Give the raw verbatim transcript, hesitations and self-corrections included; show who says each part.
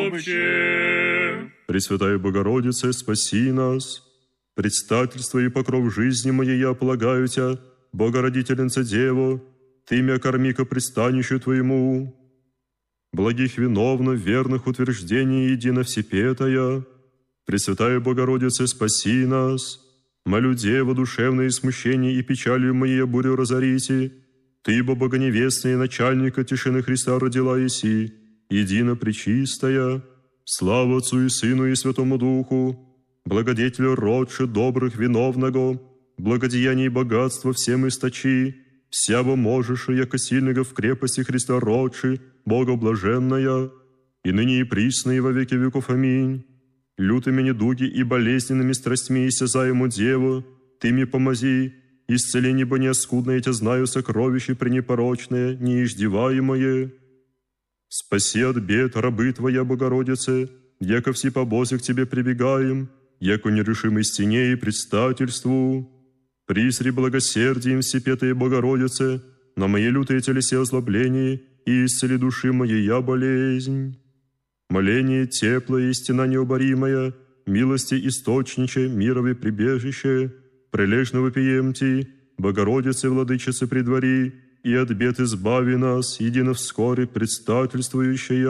Speaker 1: помощи.
Speaker 2: Пресвятая Богородице, спаси нас. Предстательство и покров жизни моей я полагаю Тя, Богородительница Дево, Ты мя корми ко пристанищу Твоему. Благих виновно, верных утверждений едино всепетая. Пресвятая Богородице, спаси нас. Молю Дева, душевные смущения и печалью моей бурю разорите. Ты, бо богоневестная начальника тишины Христа родила еси, едино пречистая. Слава Отцу и Сыну и Святому Духу, благодетелю родши добрых виновного, благодеяний и богатства всем источи, всяво можешь, яко сильного в крепости Христа родши, Бога блаженная, и ныне и присно и во веки веков. Аминь. Лютыми недуги и болезненными страстьми истязаему Деву, Ты мне помози, исцеление бо неоскудное Тя знаю сокровище пренепорочное, неиждеваемое. Спаси от бед рабы Твоя, Богородице, яко все побози к Тебе прибегаем, яко нерешимой стене и предстательству. Присри благосердием всепетые Богородице, на мои лютые телесе озлобления и исцели души моей я болезнь. Моление теплое и стена необоримая, милости источниче, мировое прибежище, прилежно вопием Ти, Богородице, Владычице, предвари, и от бед избави нас, едино вскоре предстательствующая.